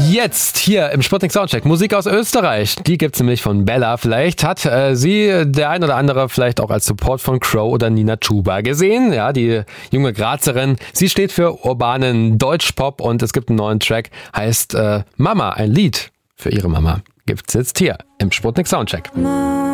Jetzt hier im Sputnik Soundcheck Musik aus Österreich. Die gibt's nämlich von Bella. Vielleicht hat sie der ein oder andere vielleicht auch als Support von Crow oder Nina Chuba gesehen. Ja, die junge Grazerin. Sie steht für urbanen Deutschpop und es gibt einen neuen Track, heißt Mama, ein Lied für ihre Mama. Gibt's jetzt hier im Sputnik Soundcheck.